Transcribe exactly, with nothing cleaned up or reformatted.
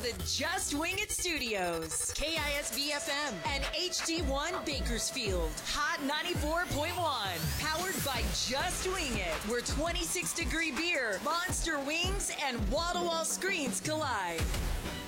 the Just Wing It Studios. K I S B F M and H D one Bakersfield. Hot ninety-four point one. Powered by Just Wing It, where twenty-six degree beer, monster wings, and wall-to-wall screens collide.